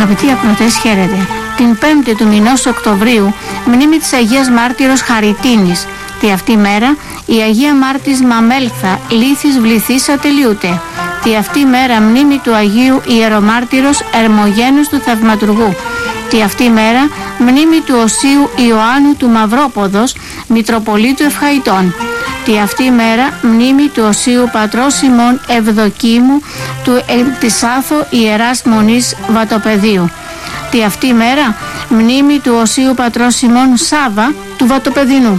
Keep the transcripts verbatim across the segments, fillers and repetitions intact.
Αγαπητοί ακροατές, χαίρετε. Την πέμπτη του μηνός Οκτωβρίου, μνήμη της Αγίας Μάρτυρος Χαριτίνης. Τη αυτή μέρα η Αγία Μάρτης Μαμέλθα, λίθης βληθής ατελείουται. Τη αυτή μέρα μνήμη του Αγίου Ιερομάρτυρος Ερμογένους του Θαυματουργού. Τη αυτή μέρα μνήμη του Οσίου Ιωάννου του Μαυρόποδος, Μητροπολίτου Ευχαϊτών. Τη αυτή μέρα μνήμη του Οσίου Πατρός ημών Ευδοκίμου του ε, της Άθο Ιεράς Μονής Βατοπεδίου. Τη αυτή μέρα μνήμη του Οσίου Πατρός ημών Σάβα του Βατοπεδινού.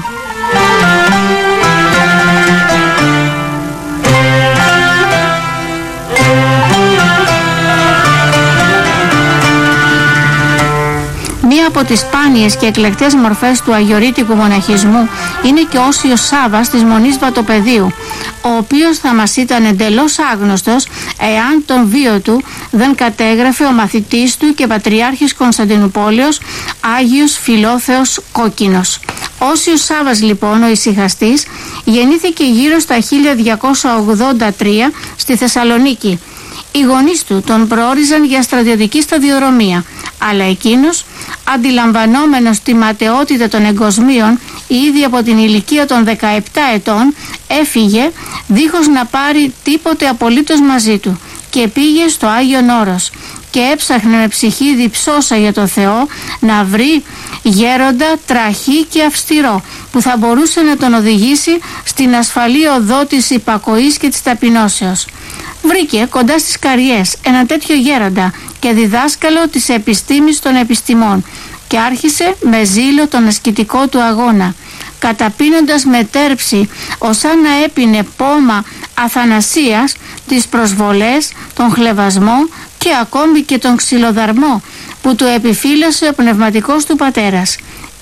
Μία από τις σπάνιες και εκλεκτές μορφές του αγιορείτικου μοναχισμού είναι και ο Όσιος Σάββας της Μονής Βατοπεδίου, ο οποίος θα μας ήταν εντελώς άγνωστος εάν τον βίο του δεν κατέγραφε ο μαθητής του και πατριάρχης Κωνσταντινουπόλεως Άγιος Φιλόθεος Κόκκινος. Ο Όσιος Σάββας λοιπόν, ο ησυχαστής, γεννήθηκε γύρω στα χίλια διακόσια ογδόντα τρία στη Θεσσαλονίκη. Οι γονείς του τον προόριζαν για στρατιωτική σταδιοδρομία, αλλά εκείνος, αντιλαμβανόμενος τη ματαιότητα των εγκοσμίων ήδη από την ηλικία των δεκαεπτά ετών, έφυγε δίχως να πάρει τίποτε απολύτως μαζί του και πήγε στο Άγιον Όρος και έψαχνε με ψυχή διψώσα για το Θεό να βρει γέροντα τραχή και αυστηρό που θα μπορούσε να τον οδηγήσει στην ασφαλή οδό της υπακοής και της ταπεινώσεως. Βρήκε κοντά στις Καριές ένα τέτοιο γέροντα και διδάσκαλο της επιστήμης των επιστημών και άρχισε με ζήλο τον ασκητικό του αγώνα, καταπίνοντας με τέρψη ως αν να έπινε πόμα αθανασίας τις προσβολές, τον χλευασμό και ακόμη και τον ξυλοδαρμό που του επιφύλασε ο πνευματικός του πατέρας.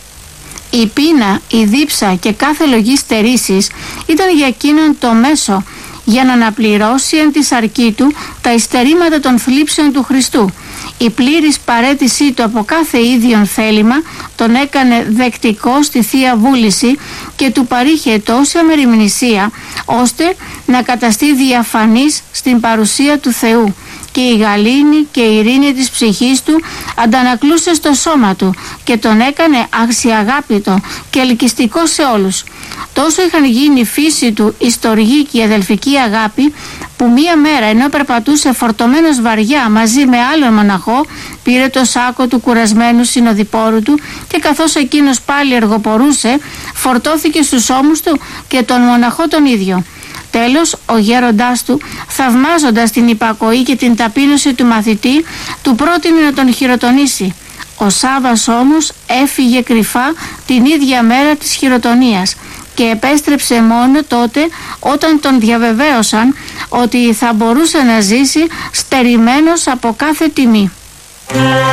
Η πείνα, η δίψα και κάθε λογή στερήσης ήταν για εκείνον το μέσο για να αναπληρώσει εν τη σαρκή του τα υστερήματα των θλίψεων του Χριστού. Η πλήρης παρέτησή του από κάθε ίδιον θέλημα τον έκανε δεκτικό στη Θεία Βούληση και του παρήχε τόση αμεριμνησία ώστε να καταστεί διαφανής στην παρουσία του Θεού και η γαλήνη και η ειρήνη της ψυχής του αντανακλούσε στο σώμα του και τον έκανε αξιαγάπητο και ελκυστικό σε όλους. Τόσο είχαν γίνει η φύση του η στοργή και η αδελφική αγάπη που μία μέρα ενώ περπατούσε φορτωμένος βαριά μαζί με άλλον μοναχό, πήρε το σάκο του κουρασμένου συνοδοιπόρου του και καθώς εκείνος πάλι εργοπορούσε φορτώθηκε στους ώμους του και τον μοναχό τον ίδιο. Τέλος, ο γέροντάς του, θαυμάζοντας την υπακοή και την ταπείνωση του μαθητή, του πρότεινε να τον χειροτονήσει. Ο Σάββας όμως έφυγε κρυφά την ίδια μέρα της χειροτονίας και επέστρεψε μόνο τότε όταν τον διαβεβαίωσαν ότι θα μπορούσε να ζήσει στερημένος από κάθε τιμή.